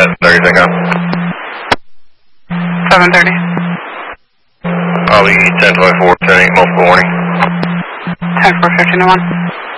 that 30 second. 7:30. I'll be 1024, 10-8, multiple warning. 10-4, 15-1.